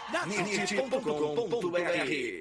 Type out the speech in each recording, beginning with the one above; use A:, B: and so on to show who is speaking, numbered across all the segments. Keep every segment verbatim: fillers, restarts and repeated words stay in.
A: na nirt ponto com ponto br.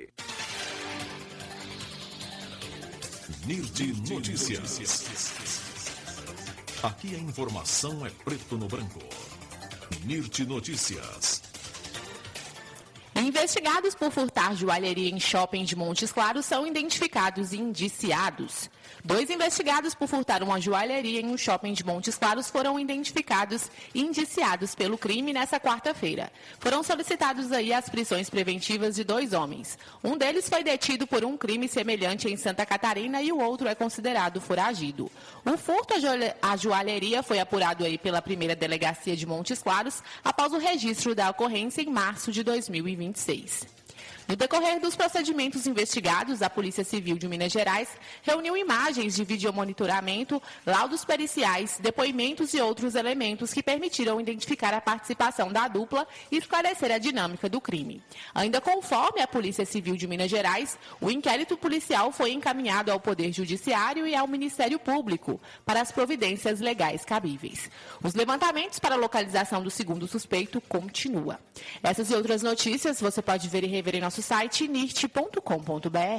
B: Nirt Notícias. Aqui a informação é preto no branco. Nirt Notícias.
C: Investigados por furtar joalheria em shopping de Montes Claros são identificados e indiciados. Dois investigados por furtar uma joalheria em um shopping de Montes Claros foram identificados e indiciados pelo crime nesta quarta-feira. Foram solicitados aí as prisões preventivas de dois homens. Um deles foi detido por um crime semelhante em Santa Catarina e o outro é considerado foragido. O furto à joalheria foi apurado aí pela primeira delegacia de Montes Claros após o registro da ocorrência em março de dois mil e vinte e seis. No decorrer dos procedimentos investigados, a Polícia Civil de Minas Gerais reuniu imagens de videomonitoramento, laudos periciais, depoimentos e outros elementos que permitiram identificar a participação da dupla e esclarecer a dinâmica do crime. Ainda conforme a Polícia Civil de Minas Gerais, o inquérito policial foi encaminhado ao Poder Judiciário e ao Ministério Público para as providências legais cabíveis. Os levantamentos para a localização do segundo suspeito continuam. Essas e outras notícias você pode ver e rever em nosso site nirt ponto com ponto br.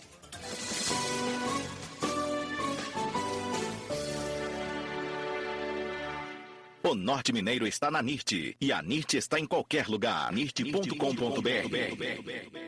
A: O Norte Mineiro está na Nirt e a Nirt está em qualquer lugar. nirt ponto com ponto br.